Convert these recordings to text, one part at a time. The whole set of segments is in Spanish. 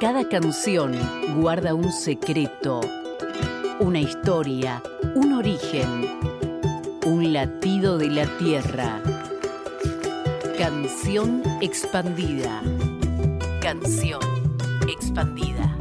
Cada canción guarda un secreto, una historia, un origen, un latido de la tierra. Canción expandida. Canción expandida.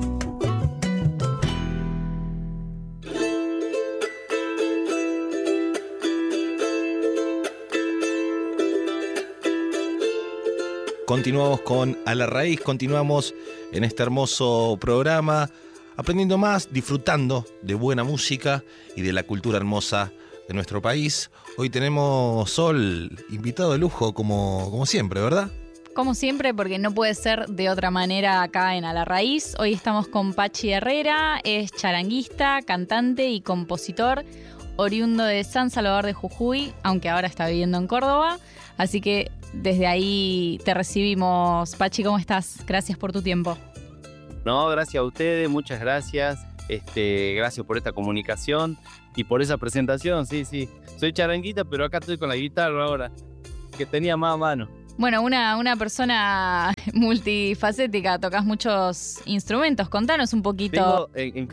Continuamos con A la Raíz, continuamos en este hermoso programa, aprendiendo más, disfrutando de buena música y de la cultura hermosa de nuestro país. Hoy tenemos Sol, invitado de lujo, como siempre, ¿verdad? Como siempre, porque no puede ser de otra manera acá en A la Raíz. Hoy estamos con Pachi Herrera, es charanguista, cantante y compositor, oriundo de San Salvador de Jujuy, aunque ahora está viviendo en Córdoba. Así que desde ahí te recibimos. Pachi, ¿cómo estás? Gracias por tu tiempo. No, gracias a ustedes, muchas gracias. Gracias por esta comunicación y por esa presentación, sí. Soy charanguita, pero acá estoy con la guitarra ahora, que tenía más a mano. Bueno, una persona multifacética, tocas muchos instrumentos. Contanos un poquito.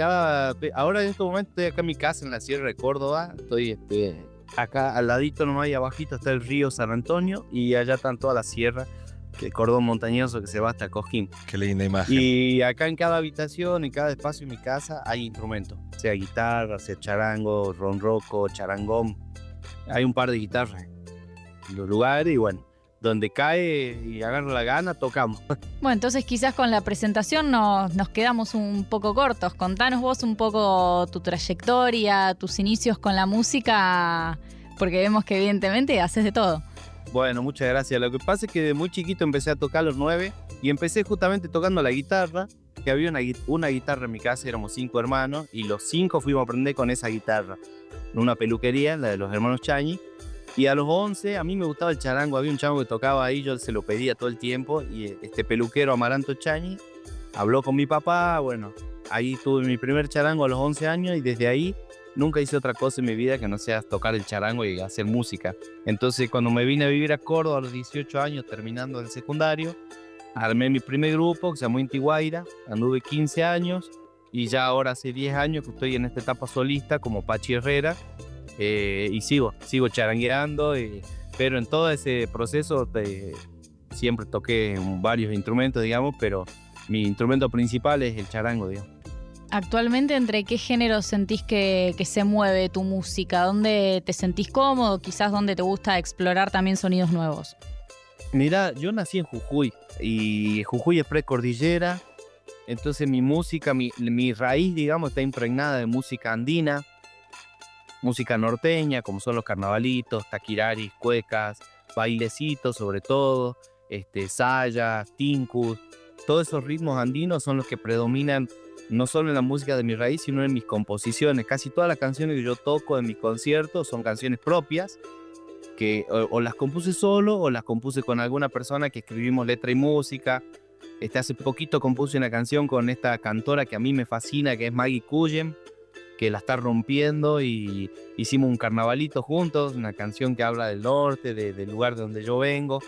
Ahora en este momento estoy acá en mi casa en la Sierra de Córdoba. Estoy acá al ladito nomás y abajito está el río San Antonio y allá están todas las sierras, el cordón montañoso que se va hasta Cojín. Qué linda imagen. Y acá en cada habitación, en cada espacio en mi casa hay instrumentos, sea guitarra, sea charango, ronroco, charangón. Hay un par de guitarras en los lugares y bueno, donde cae y agarra la gana, tocamos. Bueno, entonces quizás con la presentación nos quedamos un poco cortos. Contanos vos un poco tu trayectoria, tus inicios con la música, porque vemos que evidentemente haces de todo. Bueno, muchas gracias. Lo que pasa es que de muy chiquito empecé a tocar a los 9 y empecé justamente tocando la guitarra, que había una guitarra en mi casa, éramos 5 hermanos y los 5 fuimos a aprender con esa guitarra en una peluquería, la de los hermanos Chañi. Y a los 11 a mí me gustaba el charango, había un charango que tocaba ahí, yo se lo pedía todo el tiempo y este peluquero Amaranto Chañi habló con mi papá, bueno, ahí tuve mi primer charango a los 11 años y desde ahí nunca hice otra cosa en mi vida que no sea tocar el charango y hacer música. Entonces cuando me vine a vivir a Córdoba a los 18 años, terminando el secundario, armé mi primer grupo que se llamó Inti Guaira, anduve 15 años y ya ahora hace 10 años que estoy en esta etapa solista como Pachi Herrera. Y sigo charangueando, pero en todo ese proceso siempre toqué varios instrumentos, digamos, pero mi instrumento principal es el charango, digamos. Actualmente, ¿entre qué géneros sentís que se mueve tu música? ¿Dónde te sentís cómodo? Quizás dónde te gusta explorar también sonidos nuevos. Mirá, yo nací en Jujuy y Jujuy es precordillera, entonces mi música, mi raíz, digamos, está impregnada de música andina, música norteña, como son los carnavalitos, taquiraris, cuecas, bailecitos sobre todo, sayas, tincus. Todos esos ritmos andinos son los que predominan no solo en la música de mi raíz, sino en mis composiciones. Casi todas las canciones que yo toco en mis conciertos son canciones propias, que o las compuse solo o las compuse con alguna persona que escribimos letra y música. Hace poquito compuse una canción con esta cantora que a mí me fascina, que es Maggie Cuyen, que la está rompiendo, y hicimos un carnavalito juntos, una canción que habla del norte, del lugar de donde yo vengo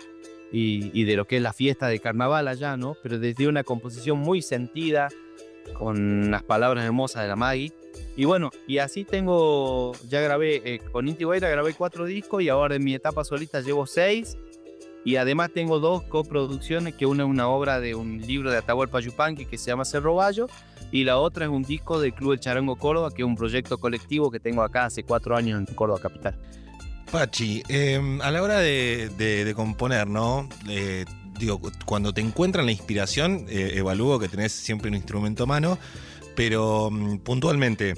y de lo que es la fiesta de carnaval allá, ¿no? Pero desde una composición muy sentida, con las palabras hermosas de la Maggie. Y bueno, y así ya grabé, con Inti Guaira grabé 4 discos y ahora en mi etapa solista llevo 6. Y además tengo 2 coproducciones, que una es una obra de un libro de Atahualpa Yupanqui que se llama Cerro Bayo, y la otra es un disco del Club El Charango Córdoba, que es un proyecto colectivo que tengo acá hace 4 años en Córdoba capital. Pachi, a la hora de componer, ¿no? Cuando te encuentran la inspiración, evalúo que tenés siempre un instrumento a mano, pero puntualmente,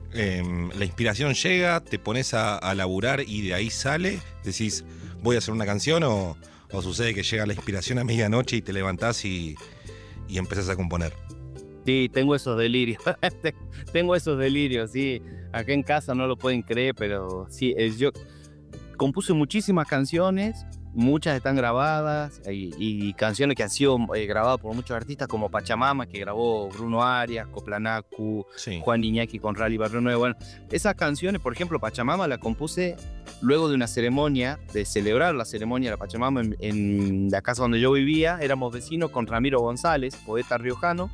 la inspiración llega, te pones a laburar y de ahí sale, decís, voy a hacer una canción, o sucede que llega la inspiración a medianoche y te levantás y empezás a componer. Sí, tengo esos delirios. Sí. Acá en casa no lo pueden creer, pero sí, yo compuse muchísimas canciones muchas están grabadas y canciones que han sido grabadas por muchos artistas como Pachamama, que grabó Bruno Arias, Coplanacu, Sí. Juan Iñaki con Rally Barrio Nuevo. Bueno, esas canciones, por ejemplo, Pachamama la compuse luego de una ceremonia, de celebrar la ceremonia de la Pachamama en la casa donde yo vivía. Éramos vecinos con Ramiro González, poeta riojano.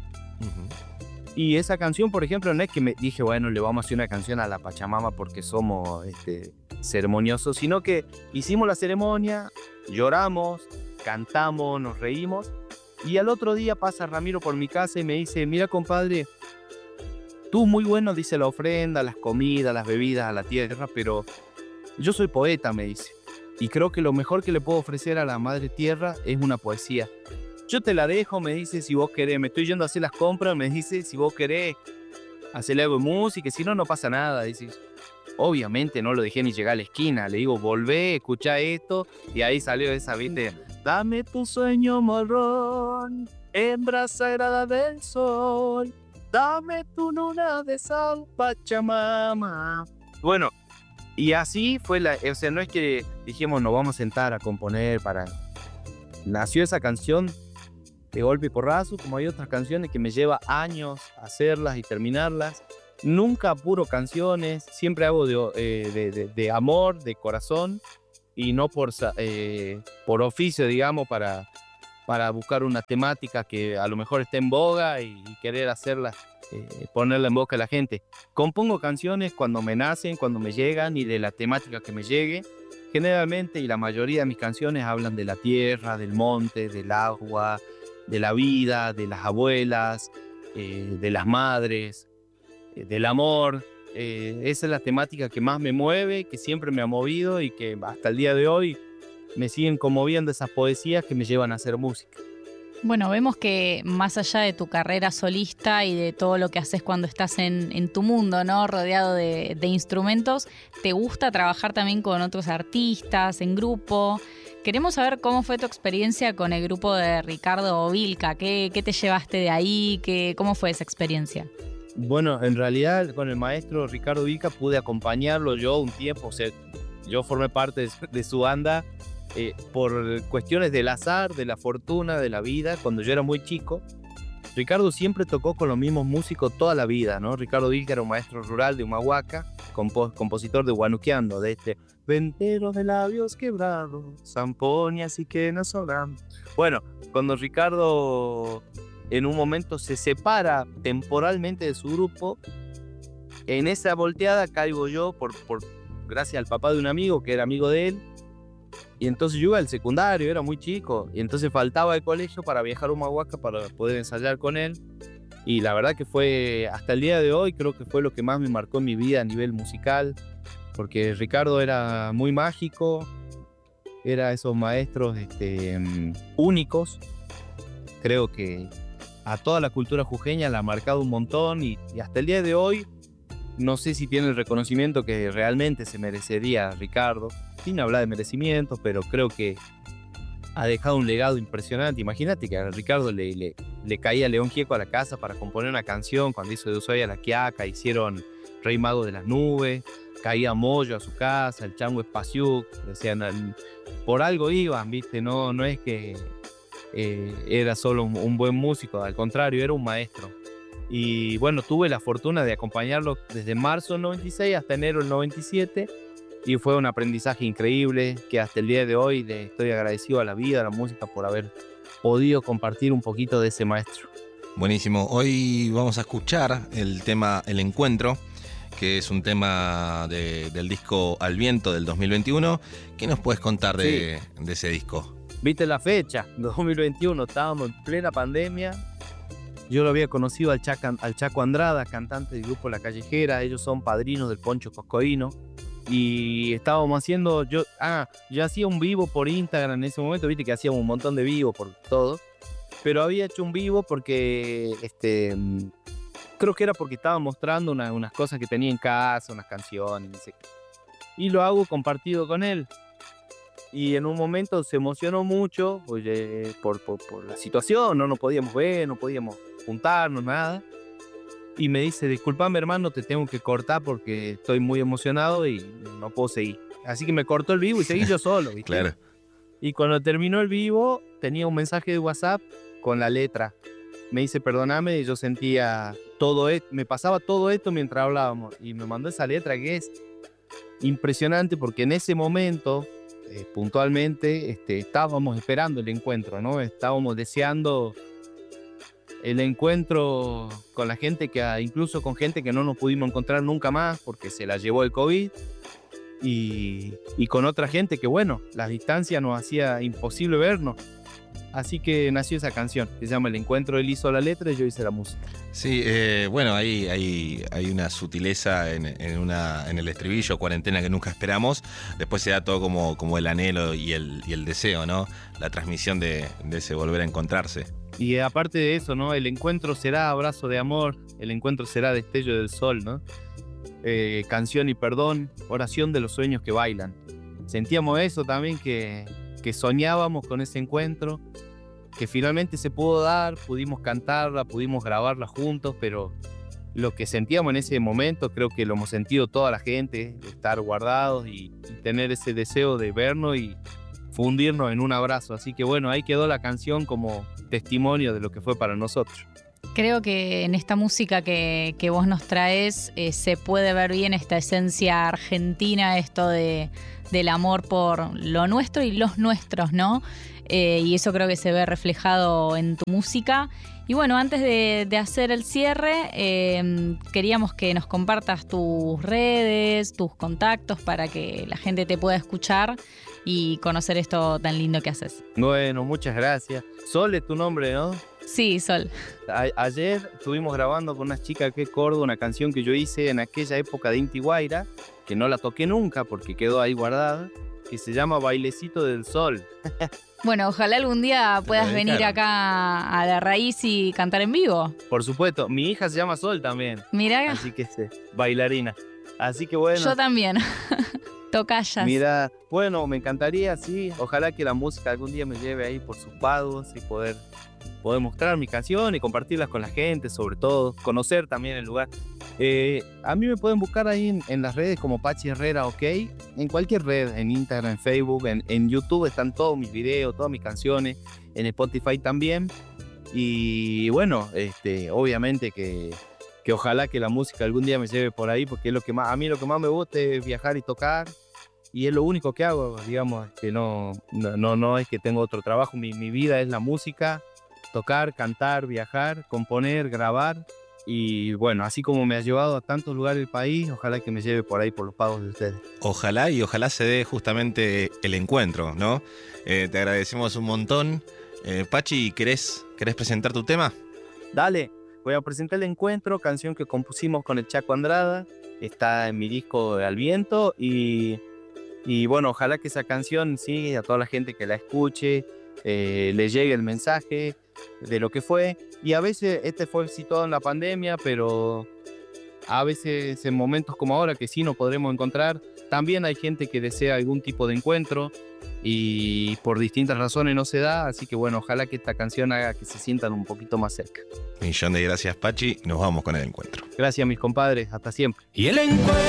Ujú. Y esa canción, por ejemplo, no es que me dije, bueno, le vamos a hacer una canción a la Pachamama porque somos ceremoniosos, sino que hicimos la ceremonia, lloramos, cantamos, nos reímos, y al otro día pasa Ramiro por mi casa y me dice, mira, compadre, tú muy bueno, dice, la ofrenda, las comidas, las bebidas a la tierra, pero yo soy poeta, me dice, y creo que lo mejor que le puedo ofrecer a la madre tierra es una poesía. Yo te la dejo, me dice, si vos querés. Me estoy yendo a hacer las compras, me dice, si vos querés hacerle algo de música, si no, no pasa nada. Dice, obviamente no lo dejé ni llegar a la esquina. Le digo, volvé, escuchá esto. Y ahí salió esa, ¿viste? Dame tu sueño, morrón, hembra sagrada del sol. Dame tu luna de sal, Pachamama. Bueno, y así fue o sea, no es que dijimos, nos vamos a sentar a componer para... Nació esa canción de golpe y porrazo, como hay otras canciones que me lleva años hacerlas y terminarlas. Nunca apuro canciones, siempre hago de amor, de corazón, y no por oficio, digamos, para buscar una temática que a lo mejor esté en boga y querer hacerla, ponerla en boca a la gente. Compongo canciones cuando me nacen, cuando me llegan y de la temática que me llegue. Generalmente, y la mayoría de mis canciones hablan de la tierra, del monte, del agua, de la vida, de las abuelas, de las madres, del amor. Esa es la temática que más me mueve, que siempre me ha movido y que hasta el día de hoy me siguen conmoviendo esas poesías que me llevan a hacer música. Bueno, vemos que más allá de tu carrera solista y de todo lo que haces cuando estás en tu mundo, ¿no? Rodeado de instrumentos, te gusta trabajar también con otros artistas, en grupo. Queremos saber cómo fue tu experiencia con el grupo de Ricardo Vilca. ¿Qué te llevaste de ahí? ¿Cómo fue esa experiencia? Bueno, en realidad con el maestro Ricardo Vilca pude acompañarlo yo un tiempo. O sea, yo formé parte de su banda por cuestiones del azar, de la fortuna, de la vida. Cuando yo era muy chico, Ricardo siempre tocó con los mismos músicos toda la vida, ¿no? Ricardo Vilca era un maestro rural de Humahuaca, compositor de Guanuqueando, de Ventero de labios quebrados, zampoñas y quenas sobran. Bueno, cuando Ricardo en un momento se separa temporalmente de su grupo, en esa volteada caigo yo gracias al papá de un amigo que era amigo de él. Y entonces yo iba al secundario, era muy chico, y entonces faltaba el colegio para viajar a Humahuaca para poder ensayar con él. Y la verdad que fue, hasta el día de hoy, creo que fue lo que más me marcó en mi vida a nivel musical, porque Ricardo era muy mágico, era esos maestros únicos. Creo que a toda la cultura jujeña la ha marcado un montón y hasta el día de hoy no sé si tiene el reconocimiento que realmente se merecería Ricardo. Sin hablar de merecimiento, pero creo que ha dejado un legado impresionante. Imagínate que a Ricardo le caía León Gieco a la casa para componer una canción cuando hizo de Ushuaia a La Quiaca, hicieron Rey Mago de las Nubes, caía Moyo a su casa, el Chango Espaciuc, decían, por algo iban, ¿viste? No es que era solo un buen músico, al contrario, era un maestro. Y bueno, tuve la fortuna de acompañarlo desde marzo del 96 hasta enero del 97. Y fue un aprendizaje increíble que hasta el día de hoy le estoy agradecido a la vida, a la música, por haber podido compartir un poquito de ese maestro. Buenísimo. Hoy vamos a escuchar el tema El Encuentro, que es un tema del disco Al Viento del 2021. ¿Qué nos puedes contar de ese disco? ¿Viste la fecha? 2021, estábamos en plena pandemia. Yo lo había conocido al Chaco Andrada, cantante del grupo La Callejera. Ellos son padrinos del Poncho Coscoíno. Y estábamos haciendo, yo hacía un vivo por Instagram en ese momento, viste que hacíamos un montón de vivos por todo, pero había hecho un vivo porque, creo que era porque estaba mostrando unas cosas que tenía en casa, unas canciones, y lo hago compartido con él. Y en un momento se emocionó mucho por la situación, no nos podíamos ver, no podíamos juntarnos, nada. Y me dice, disculpame hermano, te tengo que cortar porque estoy muy emocionado y no puedo seguir. Así que me cortó el vivo y seguí yo solo, ¿viste? Claro. Y cuando terminó el vivo, tenía un mensaje de WhatsApp con la letra. Me dice, perdóname, y yo sentía todo esto, me pasaba todo esto mientras hablábamos. Y me mandó esa letra que es impresionante porque en ese momento, puntualmente, estábamos esperando el encuentro, ¿no? Estábamos deseando el encuentro con la gente, incluso con gente que no nos pudimos encontrar nunca más porque se la llevó el COVID. Y con otra gente que, bueno, las distancias nos hacía imposible vernos. Así que nació esa canción, que se llama El Encuentro. Él hizo la letra y yo hice la música. Sí, bueno, hay una sutileza en el estribillo, cuarentena que nunca esperamos. Después se da todo como el anhelo y el deseo, ¿no? La transmisión de ese volver a encontrarse. Y aparte de eso, ¿no? El encuentro será abrazo de amor, el encuentro será destello del sol, ¿no? Canción y perdón, oración de los sueños que bailan. Sentíamos eso también, que soñábamos con ese encuentro, que finalmente se pudo dar, pudimos cantarla, pudimos grabarla juntos, pero lo que sentíamos en ese momento creo que lo hemos sentido toda la gente, de estar guardados y tener ese deseo de vernos y fundirnos en un abrazo. Así que bueno, ahí quedó la canción como testimonio de lo que fue para nosotros. Creo que en esta música que vos nos traes se puede ver bien esta esencia argentina, esto del amor por lo nuestro y los nuestros, ¿no? Y eso creo que se ve reflejado en tu música. Y bueno, antes de hacer el cierre, queríamos que nos compartas tus redes, tus contactos para que la gente te pueda escuchar y conocer esto tan lindo que haces. Bueno, muchas gracias. Sol es tu nombre, ¿no? Sí, Sol. Ayer estuvimos grabando con unas chicas que Córdoba, una canción que yo hice en aquella época de Inti Guaira, que no la toqué nunca porque quedó ahí guardada, que se llama Bailecito del Sol. Bueno, ojalá algún día puedas venir acá a La Raíz y cantar en vivo. Por supuesto, mi hija se llama Sol también. Mirá. Así que bailarina. Así que bueno. Yo también. Tocayas. Mira, bueno, me encantaría, sí. Ojalá que la música algún día me lleve ahí por sus pagos y poder mostrar mi canción y compartirlas con la gente, sobre todo, conocer también el lugar. A mí me pueden buscar ahí en las redes como Pachi Herrera, ok, en cualquier red, en Instagram, en Facebook, en YouTube están todos mis videos, todas mis canciones, en Spotify también. Y bueno, obviamente que ojalá que la música algún día me lleve por ahí, porque es lo que más, a mí lo que más me gusta es viajar y tocar. Y es lo único que hago, digamos, no es que tengo otro trabajo, mi vida es la música, tocar, cantar, viajar, componer, grabar. Y bueno, así como me ha llevado a tantos lugares del país, ojalá que me lleve por ahí por los pagos de ustedes. Ojalá se dé justamente el encuentro, ¿no? Te agradecemos un montón. Pachi, ¿querés presentar tu tema? Dale, voy a presentar El Encuentro, canción que compusimos con el Chaco Andrada. Está en mi disco Al Viento y bueno, ojalá que esa canción, sí, a toda la gente que la escuche, le llegue el mensaje de lo que fue. Y a veces fue situado en la pandemia, pero a veces en momentos como ahora que sí nos podremos encontrar, también hay gente que desea algún tipo de encuentro y por distintas razones no se da. Así que bueno, ojalá que esta canción haga que se sientan un poquito más cerca. Millón de gracias, Pachi. Nos vamos con El Encuentro. Gracias, mis compadres. Hasta siempre. Y el encuentro